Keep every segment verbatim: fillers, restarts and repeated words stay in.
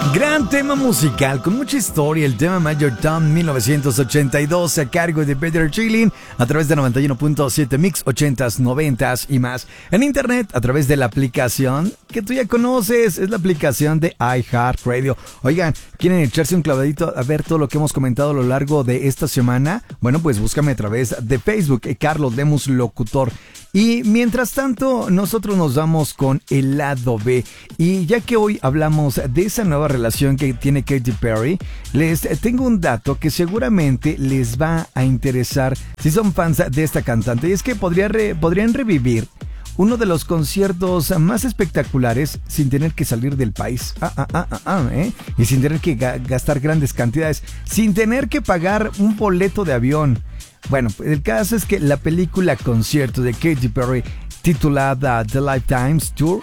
Gran tema musical con mucha historia, el tema Major Tom mil novecientos ochenta y dos a cargo de Peter Chilling a través de noventa y uno punto siete Mix ochentas, noventas y más. En internet a través de la aplicación que tú ya conoces, es la aplicación de iHeartRadio. Oigan, ¿quieren echarse un clavadito a ver todo lo que hemos comentado a lo largo de esta semana? Bueno, pues búscame a través de Facebook, Carlos Lemus Locutor. Y mientras tanto, nosotros nos vamos con el lado B. Y ya que hoy hablamos de esa nueva relación que tiene Katy Perry, les tengo un dato que seguramente les va a interesar si son fans de esta cantante. Y es que podría re, podrían revivir uno de los conciertos más espectaculares sin tener que salir del país. Ah, ah, ah, ah, ah, ¿eh? Y sin tener que ga- gastar grandes cantidades, sin tener que pagar un boleto de avión. Bueno, el caso es que la película concierto de Katy Perry titulada The Lifetimes Tour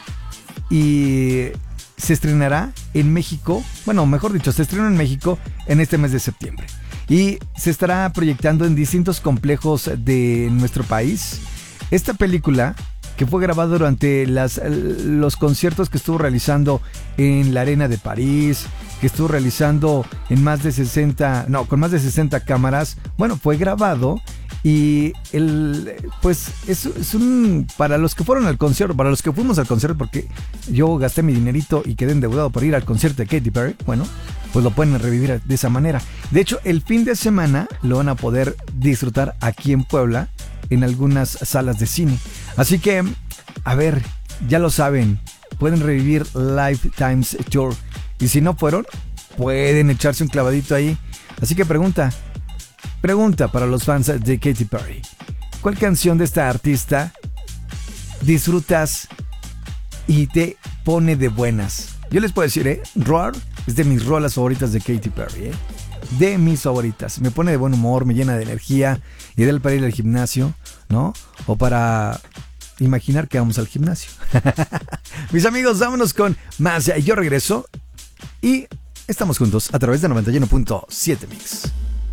y se estrenará en México, bueno, mejor dicho, se estrenó en México en este mes de septiembre y se estará proyectando en distintos complejos de nuestro país. Esta película, que fue grabada durante las, los conciertos que estuvo realizando en la Arena de París, que estuvo realizando en más de sesenta, no, con más de sesenta cámaras. Bueno, fue grabado y el, pues es, es un, para los que fueron al concierto, para los que fuimos al concierto, porque yo gasté mi dinerito y quedé endeudado por ir al concierto de Katy Perry, bueno, pues lo pueden revivir de esa manera. De hecho, el fin de semana lo van a poder disfrutar aquí en Puebla, en algunas salas de cine. Así que, a ver, ya lo saben, pueden revivir Lifetimes Tour. Y si no fueron, pueden echarse un clavadito ahí. Así que pregunta, pregunta para los fans de Katy Perry: ¿cuál canción de esta artista disfrutas y te pone de buenas? Yo les puedo decir, ¿eh? Roar es de mis rolas favoritas de Katy Perry, ¿eh? De mis favoritas. Me pone de buen humor, me llena de energía, ideal para ir al gimnasio, ¿no? O para imaginar que vamos al gimnasio. Mis amigos, vámonos con más. Yo regreso y estamos juntos a través de noventa y uno punto siete Mix.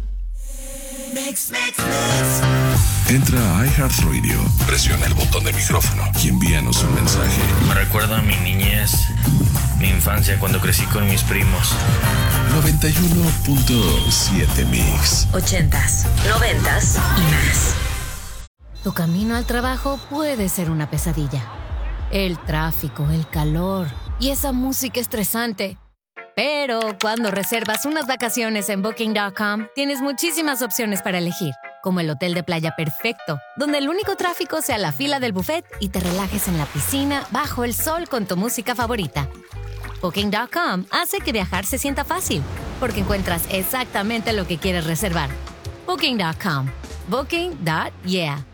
Mix, mix, mix. Entra a iHeartRadio, presiona el botón de micrófono y envíanos un mensaje. Me recuerda a mi niñez, mi infancia cuando crecí con mis primos. noventa y uno punto siete Mix. Ochentas, noventas y más. Tu camino al trabajo puede ser una pesadilla. El tráfico, el calor y esa música estresante. Pero cuando reservas unas vacaciones en Booking punto com, tienes muchísimas opciones para elegir, como el hotel de playa perfecto, donde el único tráfico sea la fila del buffet y te relajes en la piscina bajo el sol con tu música favorita. Booking punto com hace que viajar se sienta fácil, porque encuentras exactamente lo que quieres reservar. Booking punto com. Booking punto yeah.